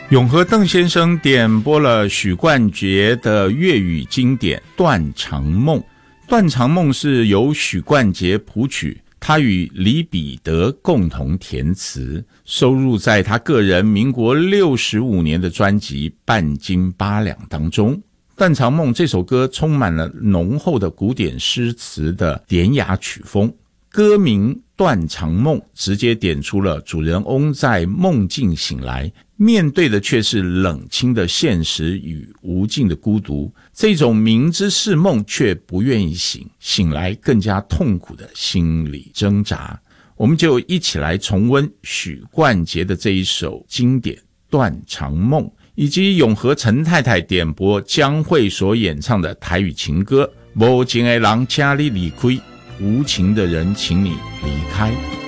永和邓先生点播了许冠杰的粤语经典《断肠梦》。《断肠梦》是由许冠杰谱曲，他与李彼得共同填词，收录在他个人民国65年的专辑《半斤八两》当中。《断肠梦》这首歌充满了浓厚的古典诗词的典雅曲风，歌名《断肠梦》直接点出了主人翁在梦境醒来，面对的却是冷清的现实与无尽的孤独，这种明知是梦却不愿意醒，醒来更加痛苦的心理挣扎。我们就一起来重温许冠杰的这一首经典《断肠梦》，以及永和陈太太点播江蕙所演唱的台语情歌《无情的人请你离开》，无情的人请你离开。